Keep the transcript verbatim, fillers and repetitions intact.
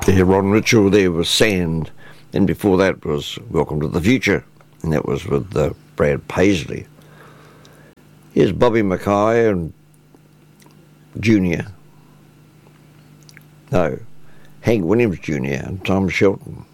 There, Ron Mitchell there was Sand, and before that was Welcome to the Future, and that was with uh, Brad Paisley. Here's Bobby Mackay and Junior No, Hank Williams Junior and Tom Shelton.